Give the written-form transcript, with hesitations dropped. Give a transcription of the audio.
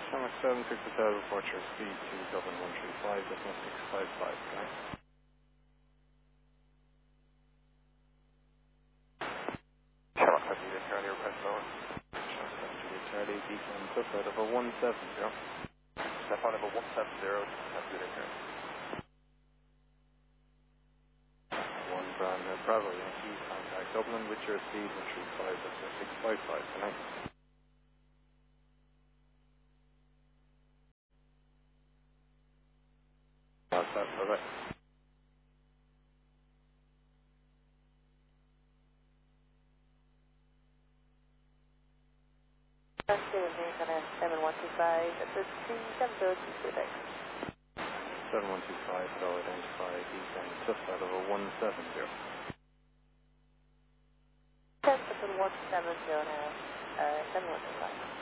Stomach 7, 6 Hotel, Fortress speed to Dublin 135, decimal 655, can I? Shamrock 7 Juliet Charlie, request over. Shamrock 7 Juliet Charlie, descend just out of a 170. Step on level 170, 7 Juliet Charlie. 1 Bravo, Bravo Yankee, contact Dublin with your speed 135, decimal 655, can I? That's that, bye-bye. Connect 7125, that's a 3702 Quebec. 7125, Hello, identify, descend just out of a 170. 10 170 now, 7125.